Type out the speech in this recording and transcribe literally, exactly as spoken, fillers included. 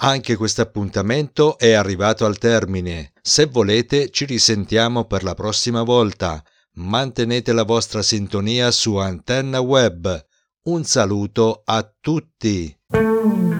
Anche questo appuntamento è arrivato al termine. Se volete, ci risentiamo per la prossima volta. Mantenete la vostra sintonia su Antenna Web. Un saluto a tutti.